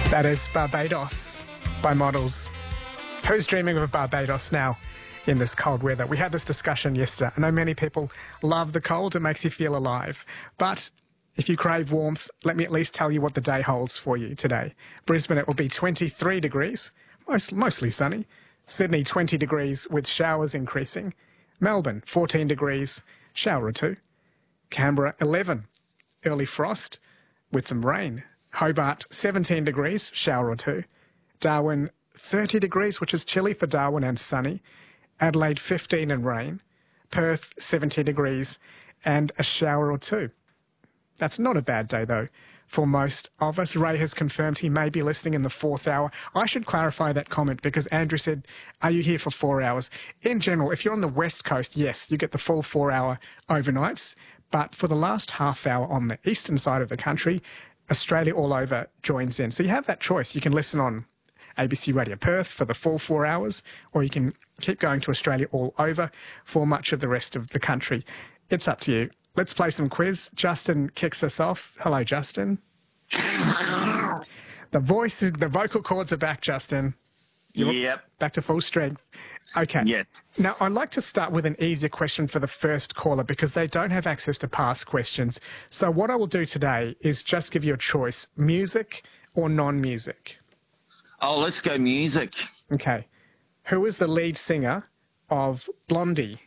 That is Barbados by Models. Who's dreaming of Barbados now in this cold weather? We had this discussion yesterday. I know many people love the cold. It makes you feel alive. But if you crave warmth, let me at least tell you what the day holds for you today. Brisbane, it will be 23 degrees, mostly sunny. Sydney, 20 degrees with showers increasing. Melbourne, 14 degrees, shower or two. Canberra, 11, early frost with some rain. Hobart, 17 degrees, shower or two. Darwin, 30 degrees, which is chilly for Darwin and sunny. Adelaide, 15 and rain. Perth, 17 degrees and a shower or two. That's not a bad day, though, for most of us. Ray has confirmed he may be listening in the 4th hour. I should clarify that comment because Andrew said, are you here for 4 hours? In general, if you're on the West Coast, yes, you get the full 4-hour overnights. But for the last half hour on the eastern side of the country, Australia all over joins in. So you have that choice. You can listen on ABC Radio Perth for the full 4 hours, or you can keep going to Australia all over for much of the rest of the country. It's up to you. Let's play some quiz. Justin kicks us off. Hello, Justin. The vocal cords are back, Justin. Yep. Back to full strength. Okay. Yes. Now, I'd like to start with an easier question for the first caller because they don't have access to past questions. So what I will do today is just give you a choice, music or non-music. Oh, let's go music. Okay. Who is the lead singer of Blondie?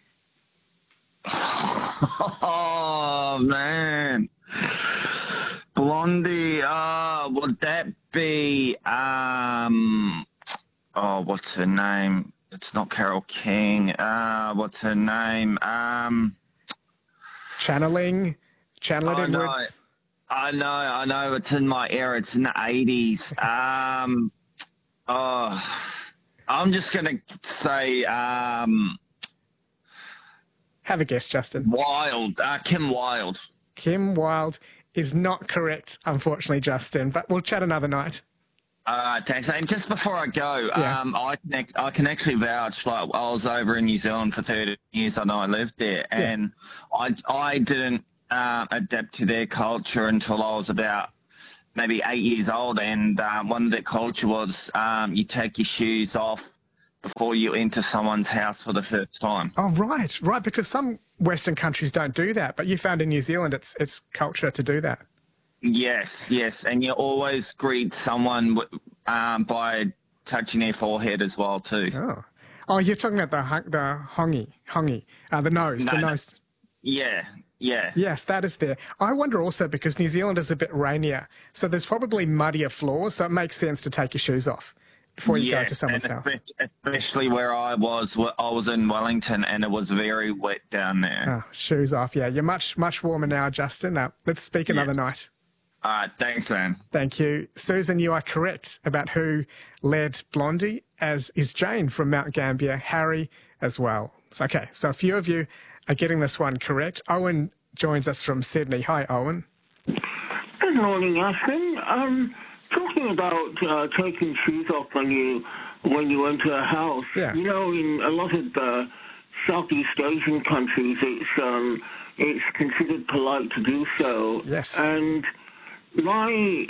Oh, man. Blondie, would that be, what's her name? It's not Carole King. What's her name? Channel it inwards. I know. It's in my era. It's in the 80s. I'm just going to say... Have a guess, Justin. Wilde. Kim Wilde. Kim Wilde is not correct, unfortunately, Justin, but we'll chat another night. Thanks. And just before I go, Yeah. I can actually vouch, like, I was over in New Zealand for 30 years. I know I lived there, and I didn't adapt to their culture until I was about maybe 8 years old, and one of their culture was you take your shoes off before you enter someone's house for the first time. Oh, right, because some Western countries don't do that, but you found in New Zealand it's culture to do that. Yes, and you always greet someone by touching their forehead as well too. Oh, you're talking about the hongi, the nose, the nose. Yeah. Yes, that is there. I wonder also because New Zealand is a bit rainier, so there's probably muddier floors, so it makes sense to take your shoes off before you go to someone's house. Especially where I was in Wellington, and it was very wet down there. Oh, shoes off, yeah. You're much warmer now, Justin. Let's speak another night. All right, thanks, man. Thank you. Susan, you are correct about who led Blondie, as is Jane from Mount Gambier, Harry as well. Okay, so a few of you are getting this one correct. Owen joins us from Sydney. Hi, Owen. Good morning, Aston. Talking about taking shoes off when you enter a house. Yeah. You know, in a lot of Southeast Asian countries, it's considered polite to do so. Yes. And my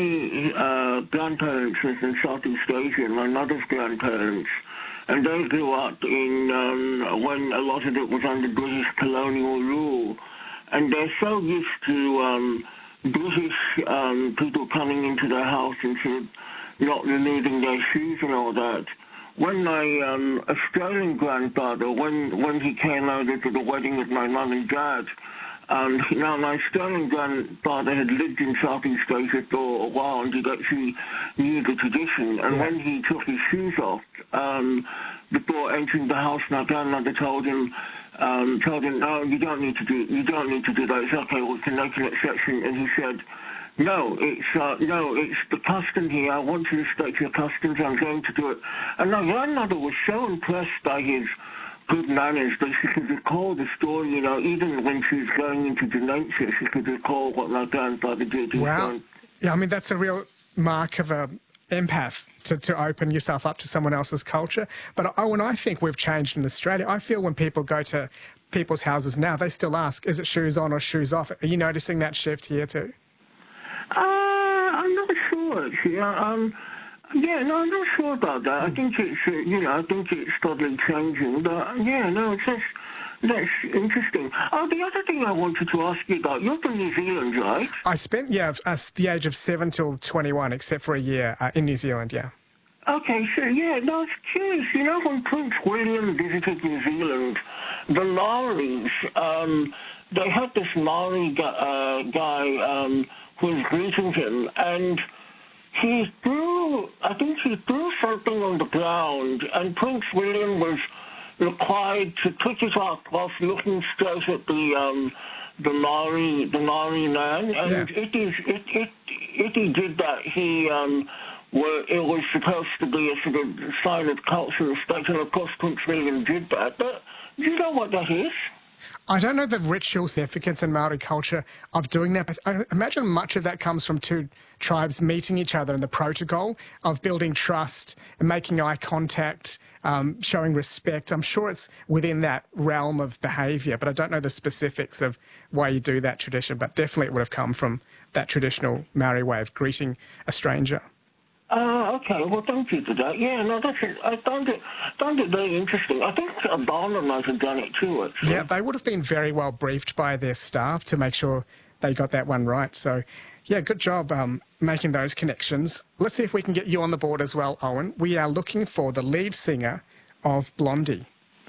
grandparents was in Southeast Asia, my mother's grandparents, and they grew up in when a lot of it was under British colonial rule, and they're so used to British people coming into their house and sort of not removing their shoes and all that. When my Australian grandfather, when he came over to the wedding of my mum and dad, now my Australian grandfather had lived in Southeast Asia for a while and he actually knew the tradition. And when he took his shoes off before entering the house, my grandmother told him, no, you don't need to do that. It's okay, we can make an exception. And he said, no, it's the custom here. I want to respect your customs. I'm going to do it. And my grandmother was so impressed by his good manners that she could recall the story, you know, even when she was going into dementia, she could recall what my grandfather did. Wow. Yeah, I mean, that's a real mark of a empath to open yourself up to someone else's culture. But when I think we've changed in Australia, I feel when people go to people's houses now, they still ask, is it shoes on or shoes off? Are you noticing that shift here too? I'm not sure, Yeah, yeah, no, I'm not sure about that. I think it's, I think it's totally changing. But yeah, no, that's interesting. Oh, the other thing I wanted to ask you about, you're from New Zealand, right? I spent, the age of 7 till 21, except for a year in New Zealand, yeah. Okay, so yeah, no, it's curious. When Prince William visited New Zealand, the Maoris, they had this Maori guy who was greeting him, and I think he threw something on the ground, and Prince William was required to pick it up whilst looking straight at the Maori man, and if he did that, it was supposed to be a sort of sign of cultural respect, and of course Prince William did that. But do you know what that is? I don't know the ritual significance in Maori culture of doing that, but I imagine much of that comes from two tribes meeting each other and the protocol of building trust and making eye contact, showing respect. I'm sure it's within that realm of behaviour, but I don't know the specifics of why you do that tradition, but definitely it would have come from that traditional Maori way of greeting a stranger. Okay, well, thank you for that. Yeah, no, that's it. I found it very interesting. I think Obama might have done it too, actually. Yeah, they would have been very well briefed by their staff to make sure they got that one right. So, yeah, good job making those connections. Let's see if we can get you on the board as well, Owen. We are looking for the lead singer of Blondie.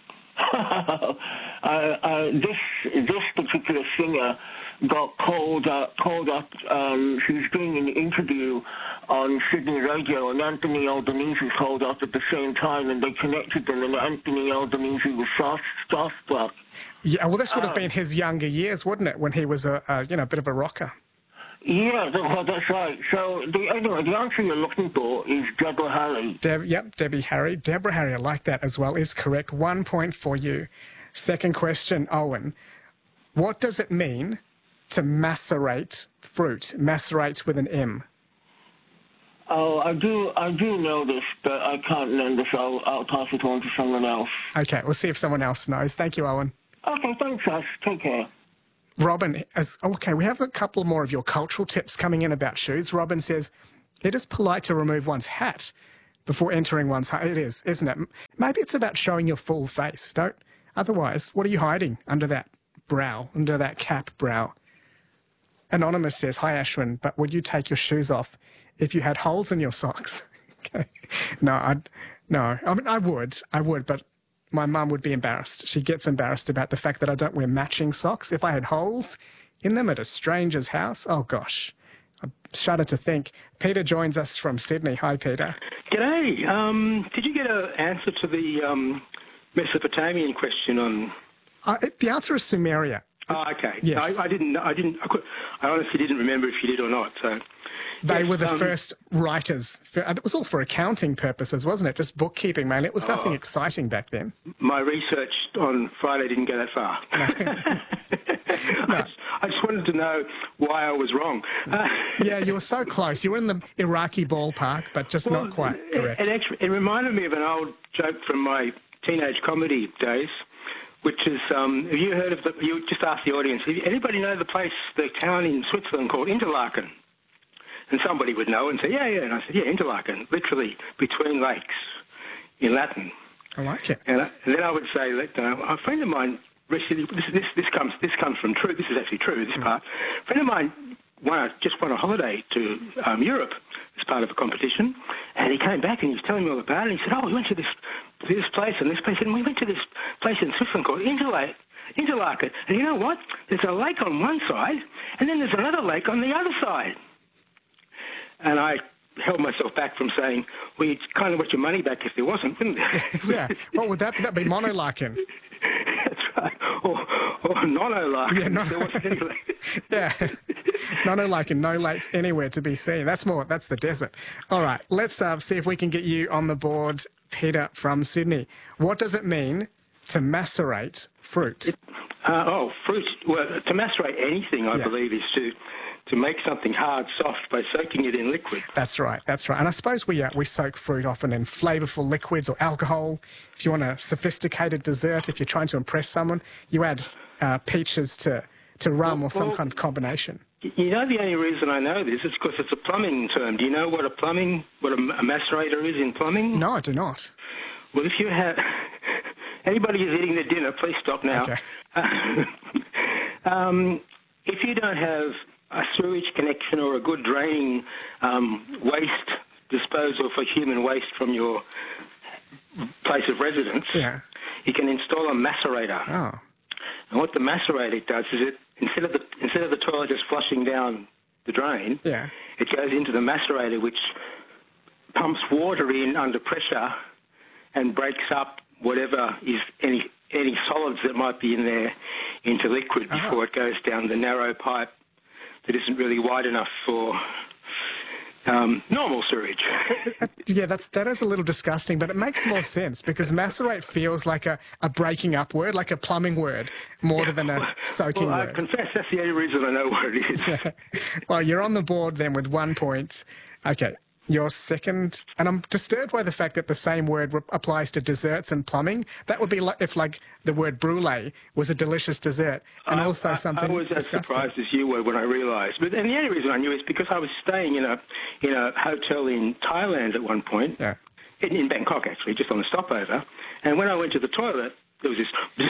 This particular singer got called up. She was doing an interview on Sydney radio, and Anthony Albanese called up at the same time, and they connected them, and Anthony Albanese was starstruck. Yeah, well, this would have been his younger years, wouldn't it, when he was a bit of a rocker? Yeah, that's right. So, the answer you're looking for is Deborah Harry. Debbie Harry. Deborah Harry, I like that as well, is correct. 1 point for you. Second question, Owen. What does it mean to macerate fruit? Macerate with an M. Oh, I do know this, but I can't remember, so I'll pass it on to someone else. Okay, we'll see if someone else knows. Thank you, Owen. Okay, thanks, Ash. Take care. Robin, we have a couple more of your cultural tips coming in about shoes. Robin says, it is polite to remove one's hat before entering one's home. It is, isn't it? Maybe it's about showing your full face. Otherwise, what are you hiding under that brow, under that cap brow? Anonymous says, hi, Ashwin, but would you take your shoes off if you had holes in your socks? Okay. No. I mean, I would, but my mum would be embarrassed. She gets embarrassed about the fact that I don't wear matching socks. If I had holes in them at a stranger's house, oh gosh, I shudder to think. Peter joins us from Sydney. Hi, Peter. G'day. Did you get an answer to the Mesopotamian question on? The answer is Sumeria. Oh, okay. Yes. I honestly didn't remember if you did or not. So they were the first writers. It was all for accounting purposes, wasn't it? Just bookkeeping, man. It was nothing exciting back then. My research on Friday didn't go that far. No. I just wanted to know why I was wrong. Yeah, you were so close. You were in the Iraqi ballpark, but just not quite correct. It reminded me of an old joke from my teenage comedy days, which is, have you heard of you just asked the audience, anybody know the town in Switzerland called Interlaken? And somebody would know and say, yeah. And I said, yeah, Interlaken, literally between lakes in Latin. I like it. And then I would say that a friend of mine, this comes from true, this is actually true, this part. A friend of mine just won a holiday to Europe as part of a competition, and he came back and he was telling me all about it, and he said, oh, we went to this place and this place, and we went to this place in Switzerland called Interlaken. And you know what? There's a lake on one side, and then there's another lake on the other side. And I held myself back from saying, well, you'd kind of want your money back if there wasn't, wouldn't it? Yeah. What would that be? That'd be Monolaken. That's right. Or Nonolaken. Yeah, there wasn't any lake. Yeah. Nonolaken, no lakes anywhere to be seen. That's the desert. All right. Let's see if we can get you on the board, Peter from Sydney. What does it mean to macerate fruit? Fruit. Well, to macerate anything, I believe, is to make something hard soft by soaking it in liquid. That's right. And I suppose we soak fruit often in flavourful liquids or alcohol. If you want a sophisticated dessert, if you're trying to impress someone, you add peaches to rum or some kind of combination. You know, the only reason I know this is because it's a plumbing term. Do you know what a macerator is in plumbing? No, I do not. Well, if you have anybody who's eating their dinner, please stop now. Okay. If you don't have a sewage connection or a good draining waste disposal for human waste from your place of residence, you can install a macerator. Oh. And what the macerator does is it instead of the toilet just flushing down the drain, it goes into the macerator, which pumps water in under pressure and breaks up whatever is any solids that might be in there into liquid before it goes down the narrow pipe that isn't really wide enough for normal sewage. Yeah, that is a little disgusting, but it makes more sense because macerate feels like a breaking up word, like a plumbing word, more than a soaking word. I confess that's the only reason I know what it is. Well, you're on the board then with 1 point. Okay, your second, and I'm disturbed by the fact that the same word applies to desserts and plumbing. That would be like if the word brulee was a delicious dessert and also something I was as disgusting. surprised as you were when I realised. And the only reason I knew is because I was staying in a hotel in Thailand at one point, in Bangkok actually, just on a stopover. And when I went to the toilet, there was this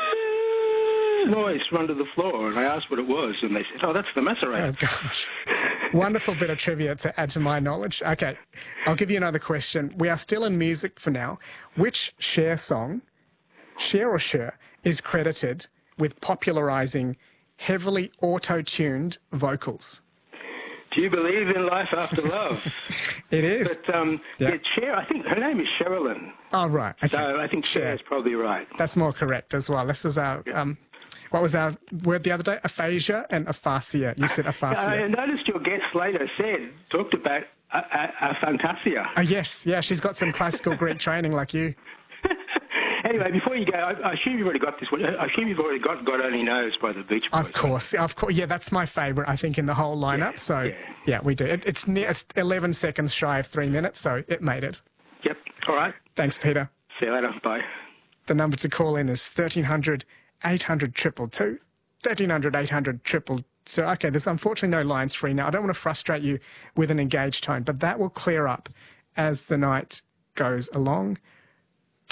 noise from under the floor, and I asked what it was, and they said, "Oh, that's the macerator." Oh gosh. Wonderful bit of trivia to add to my knowledge. Okay, I'll give you another question. We are still in music for now. Which Cher song, Cher or Cher, is credited with popularising heavily auto-tuned vocals? Do you believe in life after love? It is. But Cher, I think her name is Sherilyn. Oh, right. Okay. So I think Cher is probably right. That's more correct as well. This is our... what was our word the other day? Aphasia and aphasia. You said aphasia. I noticed your guest later talked about aphantasia. Oh, yes. Yeah, she's got some classical Greek training like you. Anyway, before you go, I assume you've already got this one. I assume you've already got God Only Knows by the Beach Boys. Of course. Yeah, that's my favourite, I think, in the whole lineup. We do. It's 11 seconds shy of 3 minutes, so it made it. Yep. All right. Thanks, Peter. See you later. Bye. The number to call in is 1300 800 222, 1300 800 222. So, okay, there's unfortunately no lines free now. I don't want to frustrate you with an engaged tone, but that will clear up as the night goes along.